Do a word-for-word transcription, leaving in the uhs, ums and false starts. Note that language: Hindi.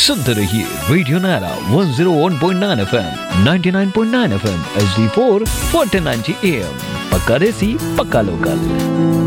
सुनते रहिए radio Naira one zero one point nine FM, ninety nine point nine FM, H D four fourteen ninety am. पक्का देसी, पक्का लोकल।